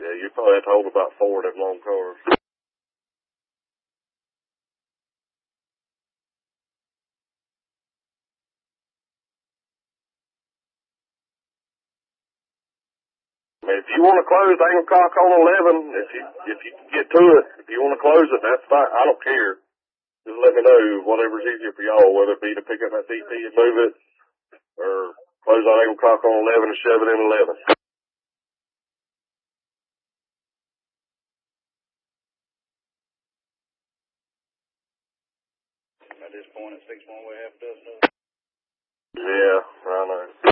Yeah, you probably have to hold about 4 of them long cars. I mean, if you want to close Angle Cock on 11, if you can get to it, if you want to close it, that's fine. I don't care. Just let me know whatever's easier for y'all, whether it be to pick up that DP and move it, or close on Angle Cock on 11 and shove it in 11. At this point, it's 6-1, we have to do it. Yeah, I know.